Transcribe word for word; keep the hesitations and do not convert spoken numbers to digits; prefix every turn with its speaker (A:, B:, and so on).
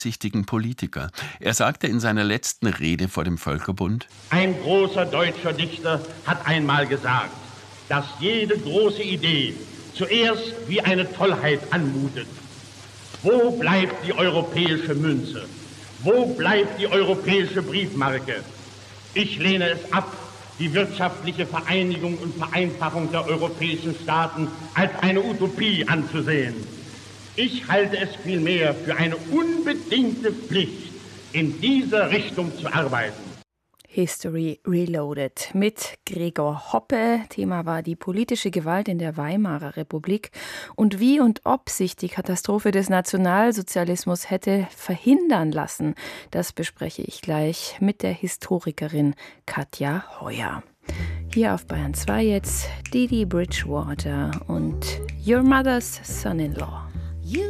A: weitsichtigen Politiker. Er sagte in seiner letzten Rede vor dem Völkerbund:
B: Ein großer deutscher Dichter hat einmal gesagt, dass jede große Idee zuerst wie eine Tollheit anmutet. Wo bleibt die europäische Münze? Wo bleibt die europäische Briefmarke? Ich lehne es ab, die wirtschaftliche Vereinigung und Vereinfachung der europäischen Staaten als eine Utopie anzusehen. Ich halte es vielmehr für eine unbedingte Pflicht, in dieser Richtung zu arbeiten.
C: History Reloaded mit Gregor Hoppe. Thema war die politische Gewalt in der Weimarer Republik und wie und ob sich die Katastrophe des Nationalsozialismus hätte verhindern lassen. Das bespreche ich gleich mit der Historikerin Katja Heuer. Hier auf Bayern zwei jetzt Didi Bridgewater und Your Mother's Son-in-Law.